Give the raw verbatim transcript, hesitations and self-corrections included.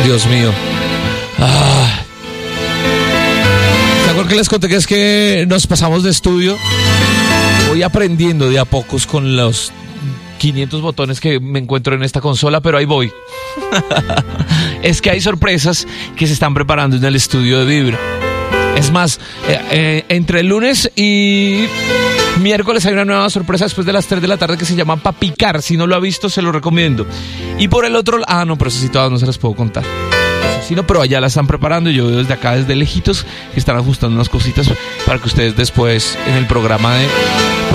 Dios mío. Ah. ¿Se acuerdan que les conté que es que nos pasamos de estudio? Voy aprendiendo de a pocos con los quinientos botones que me encuentro en esta consola, pero ahí voy. Es que hay sorpresas que se están preparando en el estudio de Vibra. Es más, eh, eh, entre el lunes y miércoles hay una nueva sorpresa después de las tres de la tarde que se llama Pa' Picar. Si no lo ha visto, se lo recomiendo. Y por el otro... Ah, no, pero eso sí todas no se las puedo contar. Eso sí, no, pero allá la están preparando. Yo veo desde acá, desde lejitos, que están ajustando unas cositas para que ustedes después en el programa de...